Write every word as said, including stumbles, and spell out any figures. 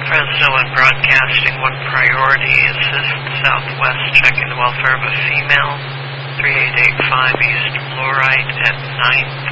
Fresno and Broadcasting, one priority, assist Southwest checking the welfare of a female, three eight eight five East Fluorite at nine